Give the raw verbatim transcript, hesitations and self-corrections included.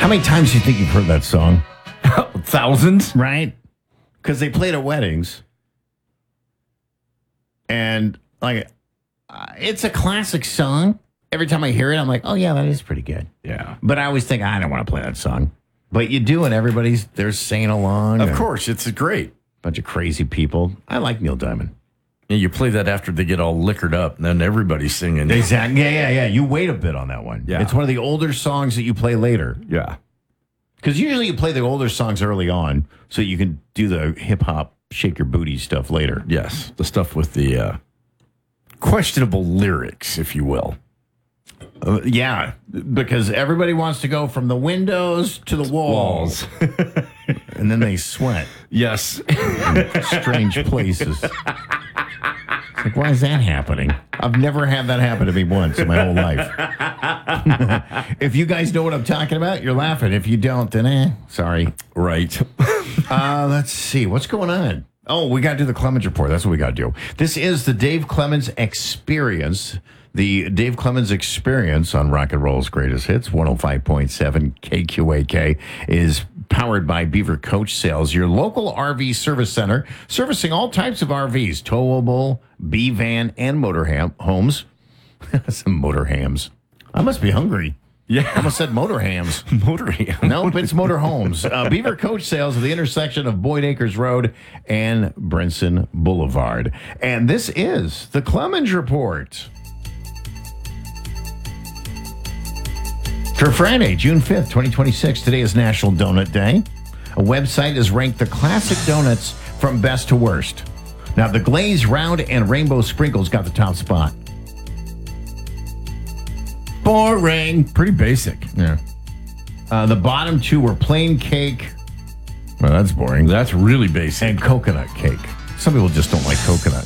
How many times do you think you've heard that song? Thousands? Right? Because they played at weddings. And, like, uh, it's a classic song. Every time I hear it, I'm like, oh, yeah, that is pretty good. Yeah. But I always think, I don't want to play that song. But you do, and everybody's, they're singing along. Of course, it's great. Bunch of crazy people. I like Neil Diamond. And you play that after they get all liquored up, and then everybody's singing. Exactly. Yeah, yeah, yeah. You wait a bit on that one. Yeah. It's one of the older songs that you play later. Yeah. Because usually you play the older songs early on so you can do the hip-hop shake your booty stuff later. Yes. The stuff with the uh, questionable lyrics, if you will. Uh, yeah, because everybody wants to go from the windows to the walls. Walls. And then they sweat Yes. in strange places. It's like, why is that happening? I've never had that happen to me once in my whole life. If you guys know what I'm talking about, you're laughing. If you don't, then eh, sorry. Right. Uh, let's see. What's going on? Oh, we got to do the Clemens Report. That's what we got to do. This is the Dave Clemens Experience. The Dave Clemens Experience on Rock and Roll's Greatest Hits, one oh five point seven K Q A K, is powered by Beaver Coach Sales, your local R V service center, servicing all types of R Vs, towable, B-van, and motorham homes. Some motorhams. I must be hungry. Yeah. I almost said motorhams. Motoring. Nope, it's motorhomes. Uh, Beaver Coach Sales at the intersection of Boyd Acres Road and Brinson Boulevard. And this is the Clemens Report. For Friday, June fifth, twenty twenty-six, today is National Donut Day. A website has ranked the classic donuts from best to worst. Now, the glazed, round, and rainbow sprinkles got the top spot. Boring. Pretty basic. Yeah. Uh, the bottom two were plain cake. Well, that's boring. That's really basic. And coconut cake. Some people just don't like coconut.